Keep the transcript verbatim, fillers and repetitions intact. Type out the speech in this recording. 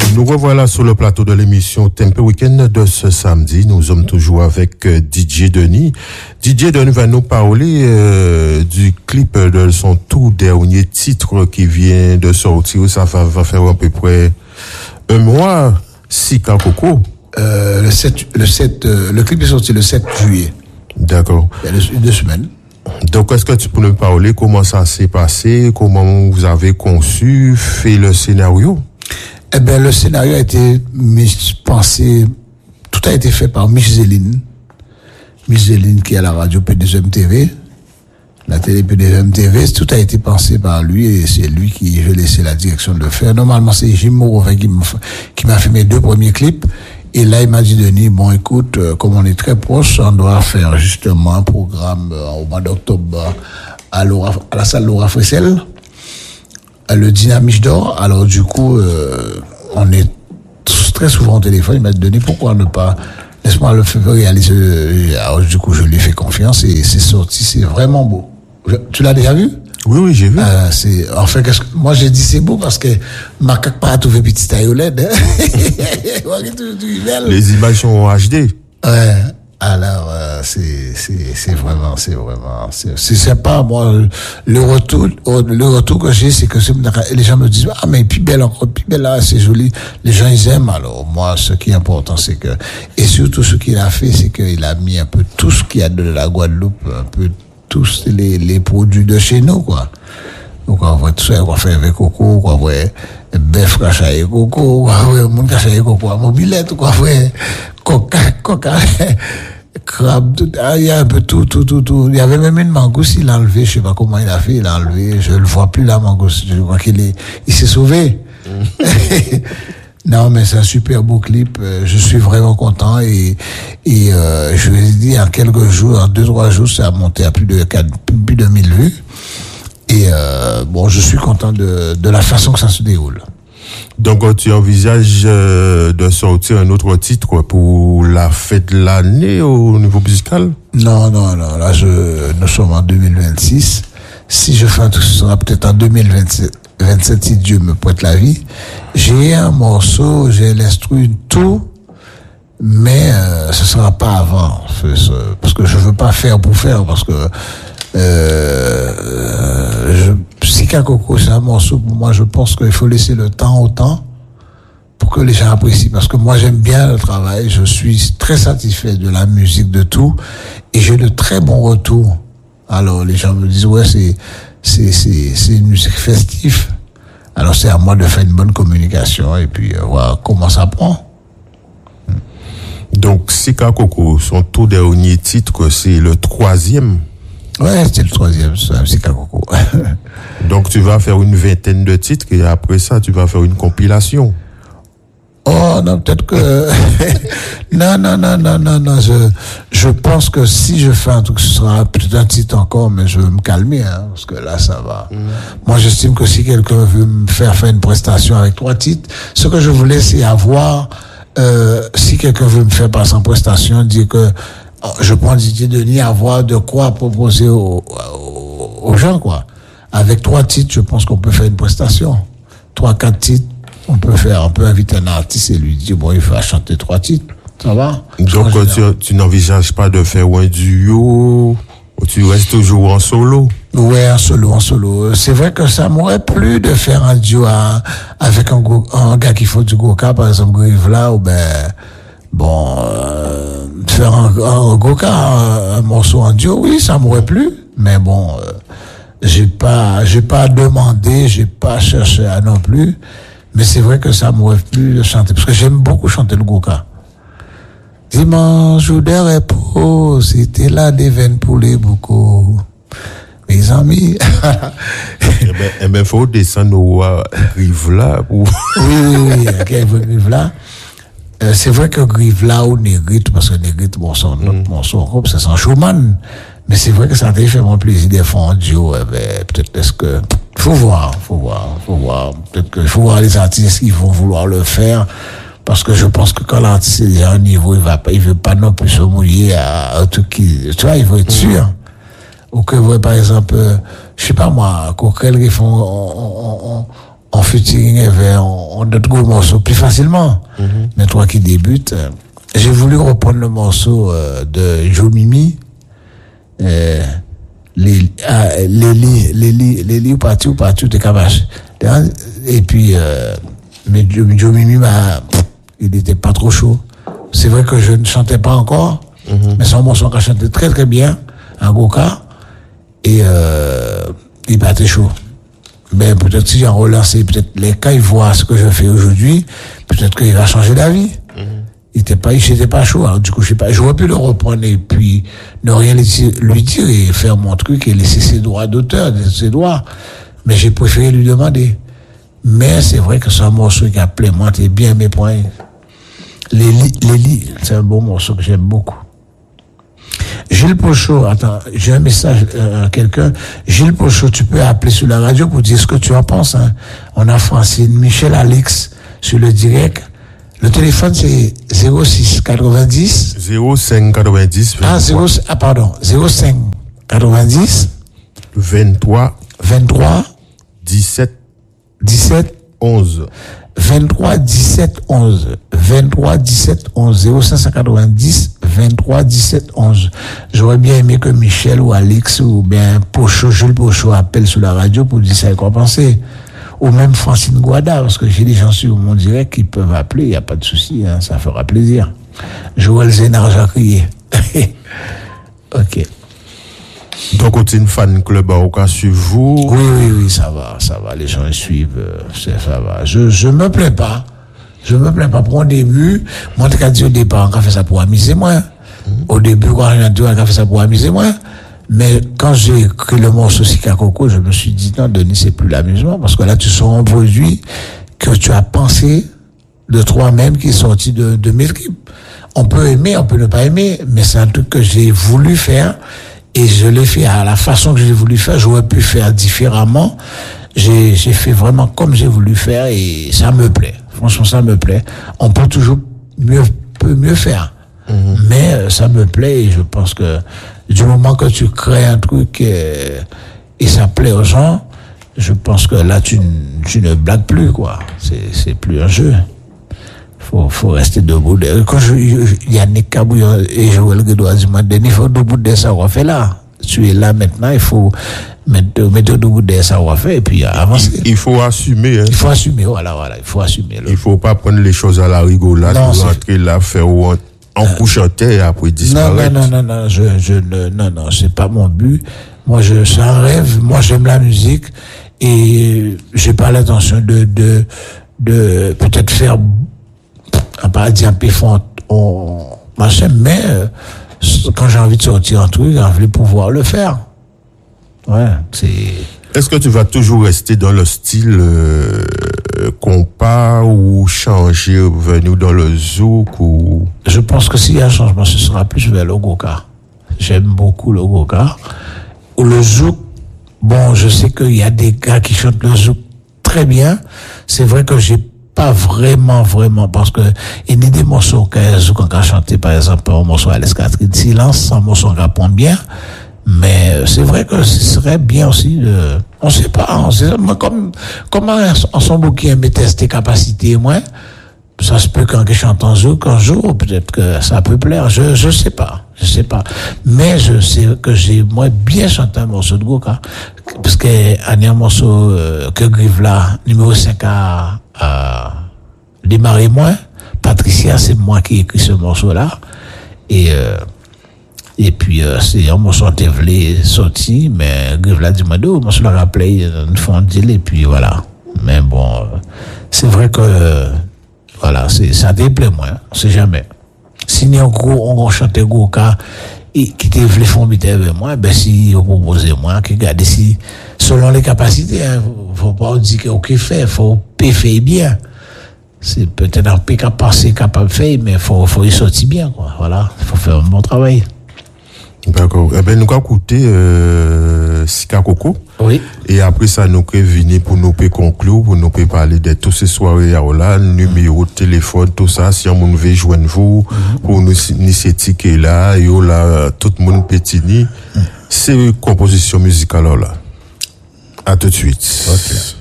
Nous revoilà sur le plateau de l'émission Tempo Weekend de ce samedi. Nous sommes toujours avec euh, D J Denis. D J Denis va nous parler euh, du clip de son tout dernier titre qui vient de sortir. Ça va, va faire à peu près un mois. Sika Coco. Euh, le sept, le sept, euh, le clip est sorti le sept juillet. D'accord. Il y a deux, deux semaines. Donc, est-ce que tu peux nous parler comment ça s'est passé, comment vous avez conçu, fait le scénario? Eh ben, le scénario a été pensé, tout a été fait par Micheline. Micheline qui est à la radio P deux M T V, la télé P deux M T V, tout a été pensé par lui et c'est lui qui, je laissé la direction de le faire. Normalement, c'est Jim Morovin qui m'a, qui m'a fait mes deux premiers clips. Et là, il m'a dit, Denis, bon, écoute, euh, comme on est très proche, on doit faire justement un programme euh, au mois d'octobre à, Laura, à la salle Laura Fressel, le Dynamiche d'Or. Alors, du coup, euh, on est très souvent au téléphone. Il m'a dit, Denis, pourquoi ne pas, laisse-moi le faire réaliser. Alors, du coup, je lui ai fait confiance et c'est sorti, c'est vraiment beau. Je, tu l'as déjà vu? Oui, oui, j'ai vu. Euh, c'est, en fait, qu'est-ce que, moi, j'ai dit c'est beau parce que, ma caque pas trouvé petit taille au L E D, hein. Les images sont en H D. Ouais. Alors, euh, c'est, c'est, c'est vraiment, c'est vraiment, c'est, c'est sympa. Moi, le retour, le retour que j'ai, c'est que c'est, les gens me disent, ah, mais plus belle encore, plus belle là, c'est joli. Les gens, ils aiment. Alors, moi, ce qui est important, c'est que, et surtout, ce qu'il a fait, c'est qu'il a mis un peu tout ce qu'il y a de la Guadeloupe, un peu tous les, les produits de chez nous, quoi. Donc, on voit tout ça, on fait avec coco, on voit bœuf caché coco, on voit moun caché coco, mobilette, on voit coca, coca, crabe, tout, il y a un peu tout, tout, tout, tout. Il y avait même une mangouste, il l'a enlevé, je sais pas comment il a fait, il l'a enlevé, je le vois plus, la mangouste, je crois qu'il est, il s'est sauvé. Non, mais c'est un super beau clip. Je suis vraiment content et et euh, je vais dire en quelques jours, en deux trois jours, ça a monté à plus de quatre, plus de mille vues. Et euh, bon, je suis content de de la façon que ça se déroule. Donc, tu envisages euh, de sortir un autre titre quoi, pour la fête de l'année au niveau musical? Non, non, non. Là, je nous sommes en deux mille vingt-six. Si je fais un truc, ce sera peut-être en deux mille vingt-sept. vingt-sept si Dieu me prête la vie. J'ai un morceau, j'ai l'instru, tout, mais euh, ce sera pas avant, parce que je veux pas faire pour faire, parce que euh, je, Sika Coco, c'est un morceau pour moi. Je pense qu'il faut laisser le temps au temps pour que les gens apprécient, parce que moi j'aime bien le travail, je suis très satisfait de la musique, de tout, et j'ai de très bons retours. Alors les gens me disent ouais c'est c'est c'est c'est une musique festive. Alors c'est à moi de faire une bonne communication et puis euh, voir comment ça prend. Donc Sika Coco, son tout dernier titre, c'est le troisième. Ouais, c'est le troisième, c'est Sika Coco. Donc tu vas faire une vingtaine de titres et après ça tu vas faire une compilation. Oh non, peut-être que non non non non non non je je pense que si je fais un truc ce sera peut-être un titre encore, mais je veux me calmer hein, parce que là ça va. Mmh. Moi j'estime que si quelqu'un veut me faire faire une prestation avec trois titres, ce que je voulais c'est avoir euh, si quelqu'un veut me faire passer en prestation, dire que je prends D J Denis, avoir de quoi proposer aux, aux, aux gens quoi. Avec trois titres, je pense qu'on peut faire une prestation. Trois quatre titres. On peut faire, on peut inviter un artiste et lui dire, bon, il faut chanter trois titres. Ça va? Donc, tu, tu n'envisages pas de faire un duo, ou tu restes toujours en solo? Ouais, en solo, en solo. C'est vrai que ça m'aurait plu de faire un duo à, avec un, un gars qui fait du goka, par exemple, Grivla, ou ben, bon, euh, faire un, un goka, un, un morceau en duo, oui, ça m'aurait plu. Mais bon, euh, j'ai pas, j'ai pas demandé, j'ai pas cherché à non plus. Mais c'est vrai que ça m'aurait plu de chanter, parce que j'aime beaucoup chanter le goka. Dimanche jour de repos, c'était là des veines pour les bocaux. Mes amis. eh ben, eh ben, faut descendre au euh, Grivla. Ou... oui, oui, oui, okay, Grivla. Euh, c'est vrai que Grivla ou Négrite, parce que Négrite, bon, son, mm. notre morceau en groupe, c'est sans Schumann. Mais c'est vrai que ça a fait mon plaisir de faire un duo. Eh ben, peut-être est-ce que, faut voir, faut voir, faut voir. Peut-être que, faut voir les artistes qui vont vouloir le faire. Parce que je pense que quand l'artiste est à un niveau, il va pas, il veut pas non plus se mouiller à un truc qui, tu vois, il veut être sûr. Mm. Ou que, ouais, par exemple, euh, je sais pas moi, Coquerel, ils font, on, on, on, en featuring avec on d'autres gros morceaux plus facilement. Mm-hmm. Mais toi qui débutes, euh, j'ai voulu reprendre le morceau euh, de Joe Mimi, euh, les ah, les lits les lits les lits partout partout de Cavache. Et puis euh, mais Joe, Joe Mimi m'a il était pas trop chaud. C'est vrai que je ne chantais pas encore, mm-hmm. mais son morceau qu'a chanté très très bien en Goka et euh, il battait chaud. Mais peut-être si j'en relancé, peut-être les cas ils voient ce que je fais aujourd'hui, peut-être qu'il va changer d'avis. Mm-hmm. Il était pas, il n'était pas chaud. Alors du coup, je sais pas, j'aurais pu le reprendre et puis ne rien lui dire et faire mon truc et laisser ses droits d'auteur, ses droits. Mais j'ai préféré lui demander. Mais c'est vrai que c'est un morceau qui a pleinement bien mes points. Les lits, les lits, c'est un bon morceau que j'aime beaucoup. Gilles Pochot, attends, j'ai un message euh, à quelqu'un. Gilles Pochot, tu peux appeler sur la radio pour dire ce que tu en penses. Hein. On a Francine, Michel, Alex sur le direct. Le téléphone c'est zéro six quatre-vingt-dix. zéro cinq quatre-vingt-dix. Ah, zéro, ah pardon, zéro cinq quatre-vingt-dix. vingt-trois. vingt-trois. dix-sept. dix-sept. onze. vingt-trois dix-sept onze. vingt-trois dix-sept onze. zéro cinq quatre-vingt-dix. vingt-trois dix-sept onze. J'aurais bien aimé que Michel ou Alex ou bien Pochot, Jules Pochot appelle sur la radio pour dire ça et quoi penser. Ou même Francine Guada, parce que j'ai des gens sur mon direct qui peuvent appeler, il n'y a pas de souci, hein, ça fera plaisir. Joël Zénard Jacquier. Ok. Donc, on est une fan club à Oka sur vous? Oui, oui, oui, ça va, ça va, les gens suivent, euh, ça va. Je, je me plains pas. Je me plains pas. Pour un début, moi, je t'ai dit au départ, on a fait ça pour amuser moi. Mm-hmm. Au début, quand on a dit, on a fait ça pour amuser moi. Mais quand j'ai écrit le morceau Sika Coco, je me suis dit, non, Denis, c'est plus l'amusement, parce que là, tu sors un produit que tu as pensé de toi-même qui est sorti de, de mes tripes. On peut aimer, on peut ne pas aimer, mais c'est un truc que j'ai voulu faire, et je l'ai fait à la façon que j'ai voulu faire. J'aurais pu faire différemment. J'ai, j'ai fait vraiment comme j'ai voulu faire, et ça me plaît. Franchement, ça me plaît. On peut toujours mieux, peut mieux faire. Mmh. Mais euh, ça me plaît, et je pense que du moment que tu crées un truc et, et ça plaît aux gens, je pense que là, tu, tu ne blagues plus, quoi. C'est, c'est plus un jeu. Faut, faut rester debout. Quand je, il y a Nick Cabouillon et Joël Guédois, ils m'ont dit, il faut debout de ça, on fait là. Tu es là maintenant, il faut mettre, mettre debout de ça, on fait, et puis avancer. Il, il faut assumer, hein. Il faut assumer, voilà, voilà, il faut assumer. Il faut pas prendre les choses à la rigolade, pour rentrer là, faire ou en couchoter et après disparaître. Non, non, non, non, non, je, je ne, non, non, c'est pas mon but. Moi, je, c'est un rêve. Moi, j'aime la musique et j'ai pas l'intention de, de, de, peut-être faire, à pas dire péfant, on, machin, mais, euh, quand j'ai envie de sortir un truc, j'ai envie de pouvoir le faire. Ouais, c'est. Est-ce que tu vas toujours rester dans le style euh, compas ou changer, venir dans le zouk ou... Je pense que s'il y a un changement, ce sera plus vers le goka. J'aime beaucoup le goka. Ou le zouk, bon, je sais qu'il y a des gars qui chantent le zouk très bien. C'est vrai que j'ai pas vraiment, vraiment, parce que il y a des morceaux que zouk on a chanté, par exemple, un morceau à l'escadrille silence, un morceau qu'on répond bien. Mais c'est vrai que ce serait bien aussi de, on sait pas, on sait, moi, comme, comme ensemble qui aime tester capacité, moi, ça se peut quand je chante en zouk un jour, peut-être que ça peut plaire, je, je sais pas, je sais pas. Mais je sais que j'ai, moi, bien chanté un morceau de goka, parce que, il y a un morceau, euh, que Grive là, numéro cinq a, a démarré moi, Patricia, c'est moi qui ai écrit ce morceau-là, et, euh, Et puis, euh, c'est un morceau en tévelé sorti, mais Grive l'a dit, moi, deux, moi, je l'ai rappelé, une fois en deal, et puis voilà. Mais bon, euh, c'est vrai que, euh, voilà, c'est, ça déplaît, moi, hein, on sait jamais. Si on gros, on chantait gros cas, et qui tévelé font biter avec moi, ben, si on proposait moi, qui garde si, selon les capacités, hein, faut pas dire que, ok, fait, faut faire bien. C'est peut-être un peu capable, capable de faire, mais faut, faut y sortir bien, quoi. Voilà, faut faire un bon travail. D'accord. Eh ben, nous allons écouter euh, Sika Coco. Oui. Et après ça, nous allons venir pour nous conclure, pour nous parler de toutes ces soirées là, numéro de téléphone, tout ça. Si on veut joindre vous, mm-hmm. pour nous initier là, et là, tout le monde pétini. Mm. C'est une composition musicale là. À tout de suite. Ok.